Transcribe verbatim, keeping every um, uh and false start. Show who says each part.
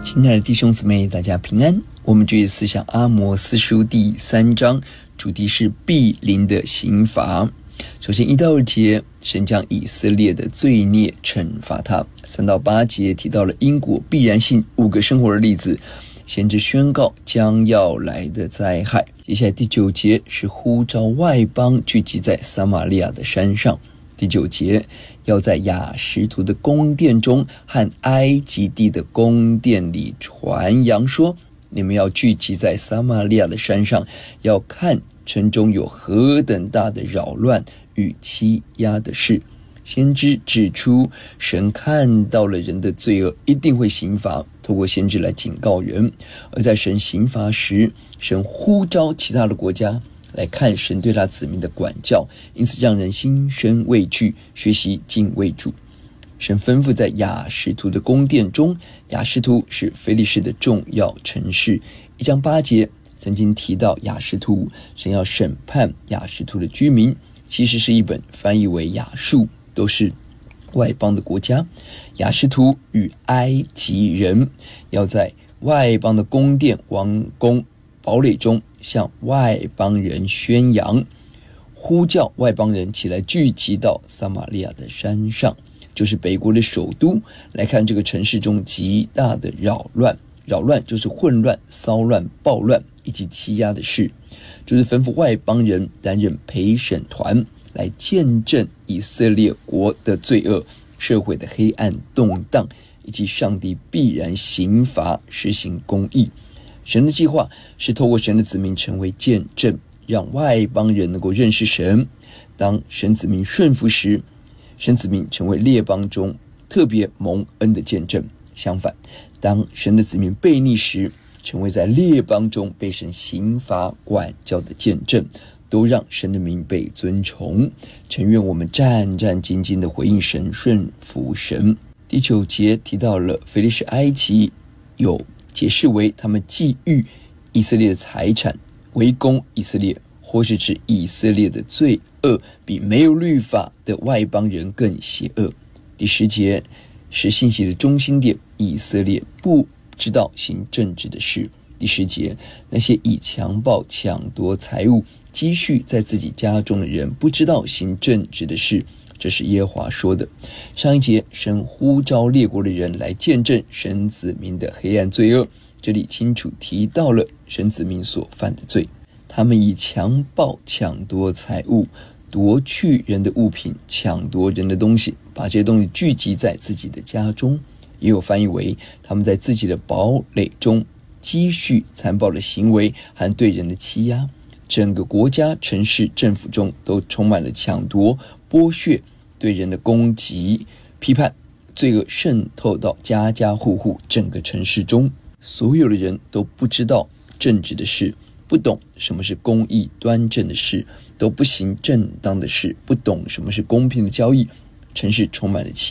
Speaker 1: 亲爱的弟兄姊妹，大家平安。我们继续思想阿摩司书第三章，主题是必临的刑罚。首先一到二节，神将以色列的罪孽惩罚他。三到八节提到了因果必然性五个生活的例子，先知宣告将要来的灾害。接下来第九节是呼召外邦聚集在撒玛利亚的山上。第九节要在亚实突的宫殿中和埃及地的宫殿里传扬说，你们要聚集在撒玛利亚的山上，要看城中有何等大的扰乱与欺压的事。先知指出，神看到了人的罪恶，一定会刑罚，透过先知来警告人。而在神刑罚时，神呼召其他的国家来看神对他子民的管教，因此让人心生畏惧，学习敬畏主。神吩咐在亚实突的宫殿中，亚实突是非利士的重要城市。一章八节曾经提到亚实突，神要审判亚实突的居民，其实是一本翻译为亚述，都是外邦的国家。亚实突与埃及人要在外邦的宫殿、王宫、堡垒中向外邦人宣扬，呼叫外邦人起来聚集到撒玛利亚的山上，就是北国的首都，来看这个城市中极大的扰乱。扰乱就是混乱、骚乱、暴乱以及欺压的事，就是吩咐外邦人担任陪审团，来见证以色列国的罪恶、社会的黑暗动荡，以及上帝必然刑罚、实行公义。神的计划是透过神的子民成为见证，让外邦人能够认识神。当神子民顺服时，神子民成为列邦中特别蒙恩的见证。相反，当神的子民悖逆时，成为在列邦中被神刑罚管教的见证，都让神的名被尊崇。诚愿我们战战兢兢地回应神，顺服神。第九节提到了非利士埃及，有解释为他们觊觎以色列的财产，围攻以色列，或是指以色列的罪恶比没有律法的外邦人更邪恶。第十节是信息的中心点，以色列不知道行正直的事。第十节，那些以强暴抢夺财物积蓄在自己家中的人，不知道行正直的事，这是耶和华说的。上一节，神呼召列国的人来见证神子民的黑暗罪恶，这里清楚提到了神子民所犯的罪。他们以强暴抢夺财物，夺去人的物品，抢夺人的东西，把这些东西聚集在自己的家中。也有翻译为他们在自己的堡垒中积蓄残暴的行为和对人的欺压。整个国家、城市、政府中都充满了抢夺、剥削、对人的攻击、批判，罪恶渗透到家家户户，整个城市中，所有的人都不知道正直的事，不懂什么是公义端正的事，都不行正当的事，不懂什么是公平的交易。城市充满了欺